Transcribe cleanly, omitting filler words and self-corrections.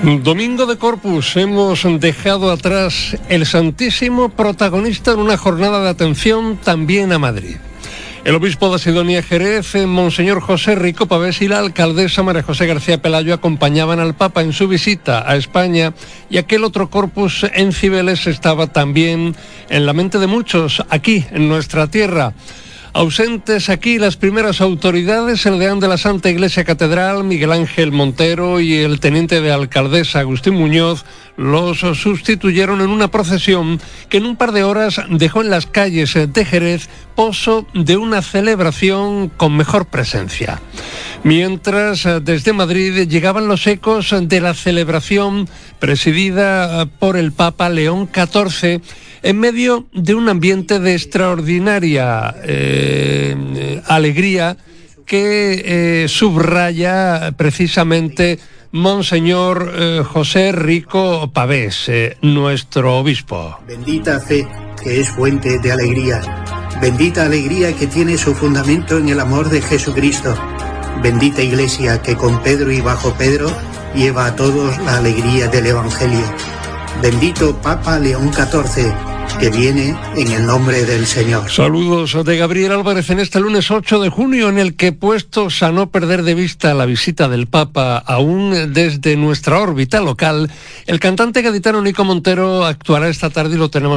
Domingo de Corpus, hemos dejado atrás el Santísimo, protagonista en una jornada de atención también a Madrid. El obispo de Sidonia Jerez, Monseñor José Rico Pavés, y la alcaldesa María José García Pelayo acompañaban al Papa en su visita a España, y aquel otro Corpus en Cibeles estaba también en la mente de muchos, aquí, en nuestra tierra. Ausentes aquí las primeras autoridades, el deán de la Santa Iglesia Catedral, Miguel Ángel Montero, y el teniente de alcaldesa, Agustín Muñoz, los sustituyeron en una procesión que en un par de horas dejó en las calles de Jerez pozo de una celebración con mejor presencia. Mientras, desde Madrid llegaban los ecos de la celebración presidida por el Papa León XIV, en medio de un ambiente de extraordinaria alegría que subraya precisamente Monseñor José Rico Pavés, nuestro obispo. Bendita fe, que es fuente de alegría. Bendita alegría que tiene su fundamento en el amor de Jesucristo. Bendita Iglesia que con Pedro y bajo Pedro lleva a todos la alegría del Evangelio. Bendito Papa León XIV, que viene en el nombre del Señor. Saludos de Gabriel Álvarez en este lunes 8 de junio, en el que, puestos a no perder de vista la visita del Papa aún desde nuestra órbita local, el cantante gaditano Nico Montero actuará esta tarde y lo tenemos